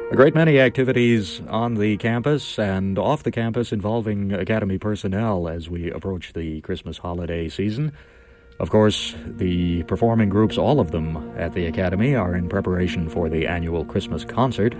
A great many activities on the campus and off the campus involving Academy personnel as we approach the Christmas holiday season. Of course, the performing groups, all of them at the Academy, are in preparation for the annual Christmas concert.